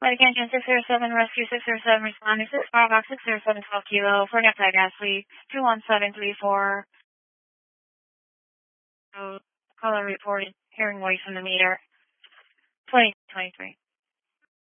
Attention 607 Rescue 607 responding 6 Firefox 607 12 Kilo for Neptune gas leak 21734. Caller reported hearing noise from the meter 2023.